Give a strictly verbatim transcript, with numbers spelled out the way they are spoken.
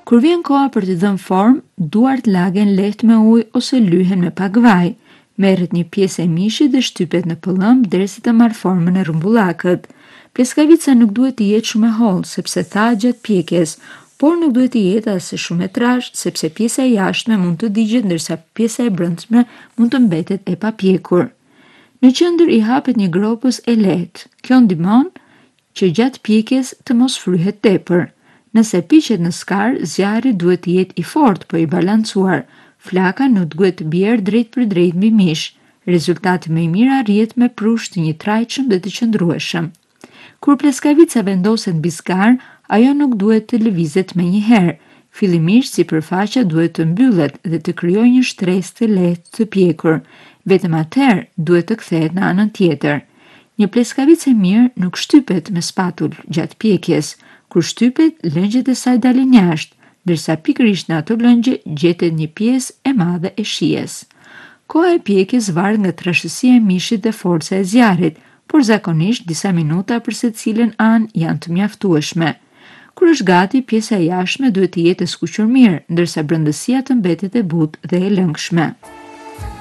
Kur vjen koha për të dhënë formë, duart lagen lehtë me ujë ose lyhen me pak vaj. Merret një pjesë e mishit dhe shtypet në pëllëmb derisa të marrë formën e rrumbullakët. Pleskavica nuk duhet të jetë shumë e hollë sepse thahet gjatë pjekjes, por nuk duhet të jetë as shumë e trashë sepse pjesa e jashtme mund të digjet ndërsa pjesa e brendshme mund të mbetet e papjekur. Në qendër i hapet një gropës e lehtë. Kjo ndihmon që gjatë pjekjes të mos fryhet tepër. Nëse piqet në skar, zjarri duhet të jetë i fortë por i balancuar. Flaka nuk duhet të bjerë drejt për drejt mbi mish. Rezultati më i mirë arrihet me prush të njëtrajtshëm dhe të qëndrueshëm. Kur pleskavica vendoset mbi skar, ajo nuk duhet të lëvizet menjëherë. Fillimisht sipërfaqja duhet të mbyllet dhe të krijojë një shtresë të lehtë të pjekur. Vetëm atëherë duhet të kthehet në anën tjetër. Një pleskavicë e mirë nuk shtypet me spatull gjatë pjekjes. Kur shtypet, lëngjet e saj dalin jashtë, ndërsa pikërisht në ato lëngje gjetet një pjesë e madhe e shijes. Koha e pjekjes varet nga trashësia e mishit dhe forca e zjarrit, por zakonisht disa minuta për secilën anë janë të mjaftueshme. Kur është gati, pjesa e jashtme duhet të jetë e skuqur mirë, ndërsa brendësia të mbetet e butë dhe e lëngshme.